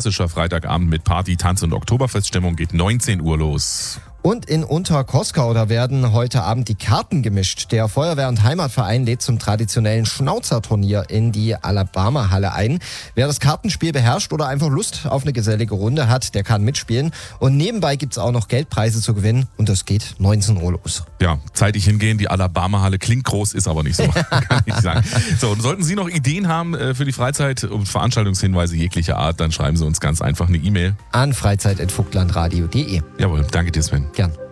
klassischer Freitagabend mit Party, Tanz und Oktoberfeststimmung, geht 19 Uhr los. Und in Unterkoskau, da werden heute Abend die Karten gemischt. Der Feuerwehr- und Heimatverein lädt zum traditionellen Schnauzerturnier in die Alabama-Halle ein. Wer das Kartenspiel beherrscht oder einfach Lust auf eine gesellige Runde hat, der kann mitspielen. Und nebenbei gibt's auch noch Geldpreise zu gewinnen und das geht 19 Uhr los. Ja, zeitig hingehen, die Alabama-Halle klingt groß, ist aber nicht so, kann ich sagen. So, und sollten Sie noch Ideen haben für die Freizeit und Veranstaltungshinweise jeglicher Art, dann schreiben Sie uns ganz einfach eine E-Mail An freizeit@vogtlandradio.de. Jawohl, danke dir, Sven. Gern.